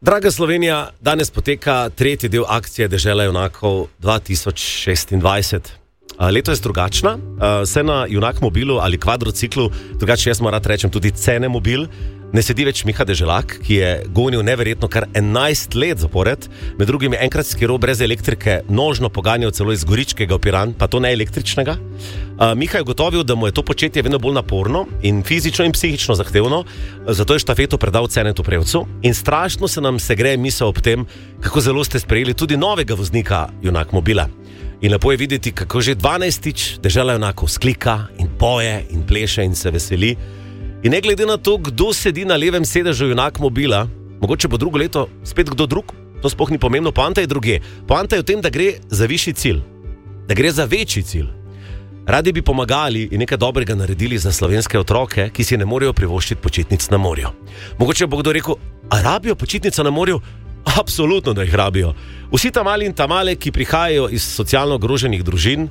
Draga Slovenija, danes poteka tretji del akcije Dežela junakov 2026. Leto je drugačna, se na Junak mobilu ali kvadrociklu, drugače jaz moram rečem tudi Cene mobil, ne sedi več Miha Deželak, ki je gonil neverjetno kar 11 let zapored, med drugim je enkrat skiral brez elektrike, nožno poganjal celo iz Goričkega v Piran, pa to ne električnega. Miha je ugotovil, da mu je to početje vedno bolj naporno in fizično in psihično zahtevno, zato je štafeto predal Cenetu Prevcu in strašno se nam segreje misel ob tem, kako zelo ste sprejeli tudi novega voznika Junak mobila. In lepo je videti, kako že 12-tič Dežela junakov sklika in poje in pleše in se veseli. In ne glede na to, kdo sedi na levem sedežu Junak mobila, mogoče bo drugo leto spet kdo drug, to sploh ni pomembno, poanta je druge. Poanta je v tem, da gre za višji cilj, da gre za večji cilj. Radi bi pomagali in nekaj dobrega naredili za slovenske otroke, ki si ne morejo privoščiti počitnic na morju. Mogoče bo kdo rekel, a rabijo počitnico na morju? Absolutno, da jih rabijo. Vsi ta mali in ta male, ki prihajajo iz socialno ogroženih družin,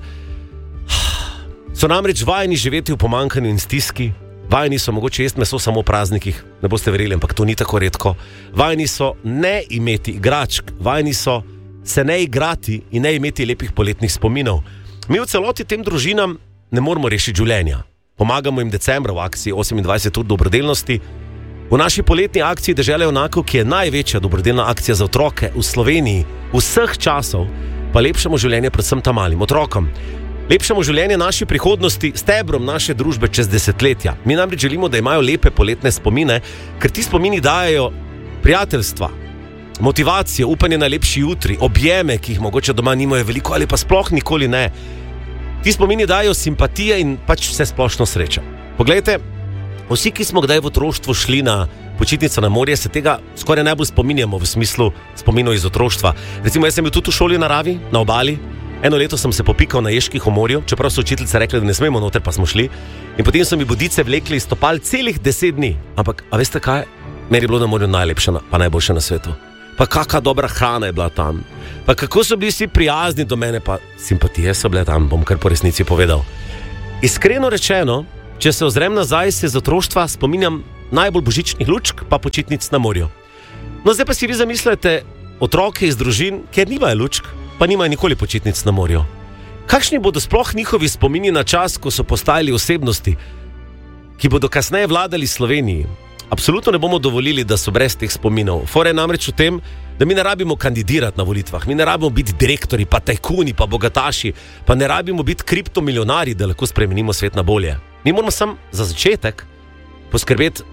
so namreč vajeni živeti v pomanjkanju in stiski. Vajeni so mogoče jesti meso samo v praznikih, ne boste verjeli, ampak to ni tako redko. Vajeni so ne imeti igračk, vajeni so se ne igrati in ne imeti lepih poletnih spominov. Mi v celoti tem družinam ne moramo rešiti življenja. Pomagamo jim decembra v akciji 28 ur dobrodelnosti. V naši poletni akciji Dežela junakov, ki je največja dobrodelna akcija za otroke v Sloveniji vseh časov, pa lepšamo življenje predvsem tam malim otrokom. Lepšamo življenje naši prihodnosti, stebrom naše družbe čez desetletja. Mi namreč želimo, da imajo lepe poletne spomine, ker ti spomini dajejo prijateljstva, motivacijo, upanje na lepši jutri, objeme, ki jih mogoče doma nimajo veliko ali pa sploh nikoli ne. Ti spomini dajejo simpatije in pač vse splošno srečo. Poglejte, vsi, ki smo kdaj v otroštvu šli na počitnico na morje, se tega skoraj najbolj spominjamo v smislu spominov iz otroštva. Recimo, jaz sem bil tudi v šoli na Ravi, na obali. Eno leto sem se popikal na Ježkih v morju, čeprav so učiteljice rekli, da ne smemo noter, pa smo šli. In potem so mi bodice vlekli iz stopal celih 10 dni. Ampak, a veste kaj? Meni je bilo na morju najlepše, pa najboljše na svetu. Pa kakšna dobra hrana je bila tam. Pa kako so bili vsi prijazni do mene, pa simpatije so bile tam, bom kar po resnici povedal. Iskreno rečeno, če se ozrem nazaj, se iz otroštva spominjam najbolj božičnih lučk, pa počitnic na morju. No, zdaj pa si vi zamislite otroke iz družin, kjer nimajo lučk, pa nimajo nikoli počitnic na morju. Kakšni bodo sploh njihovi spomini na čas, ko so postajali osebnosti, ki bodo kasneje vladali Sloveniji? Absolutno ne bomo dovolili, da so brez teh spominov. Fora je namreč v tem, da mi ne rabimo kandidirati na volitvah, mi ne rabimo biti direktori, pa tajkuni, pa bogataši, pa ne rabimo biti kriptomilionari, da lahko spremenimo svet na bolje. Mi moramo sam za začetek poskrbeti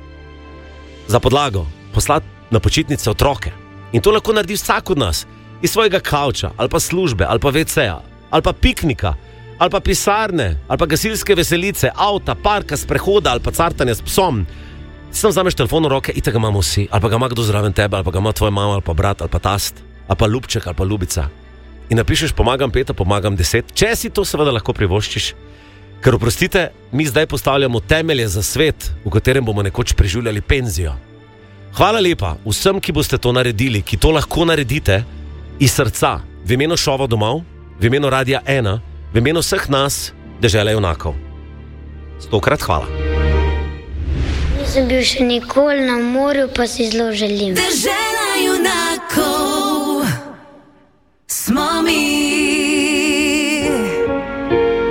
za podlago, poslati na počitnice otroke. In to lahko naredi vsak od nas, iz svojega kavča, ali pa službe, ali pa WC-ja, ali pa piknika, ali pa pisarne, ali pa gasilske veselice, avta, parka, sprehoda, ali pa cartanja s psom. Sam vzameš telefon v roke, itak ga imamo vsi, ali pa ga ima kdo zraven tebe, ali pa ga ima tvoja mama, ali pa brat, ali pa tast, ali pa ljubček, ali pa ljubica. In napišeš, pomagam 5, pomagam 10, če si to seveda lahko privoščiš. Ker oprostite, mi zdaj postavljamo temelje za svet, v katerem bomo nekoč preživljali penzijo. Hvala lepa vsem, ki boste to naredili, ki to lahko naredite iz srca, v imenu Šova domov, v imenu Radia 1, v imenu vseh nas, Dežela junakov. 100-krat hvala. Nisem bil še nikoli na morju, pa si zelo želim. Dežela junakov smo mi.